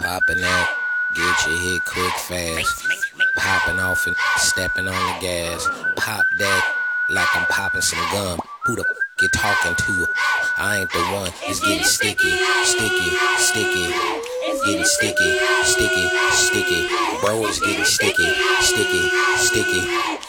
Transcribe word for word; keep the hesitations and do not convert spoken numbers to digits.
Popping that, get your hit quick fast. Popping off and stepping on the gas. Pop that like I'm popping some gum. Who the f you talking to? I ain't the one. It's getting sticky, sticky, sticky. Getting sticky, sticky, sticky. Bro, it's getting sticky, sticky, sticky.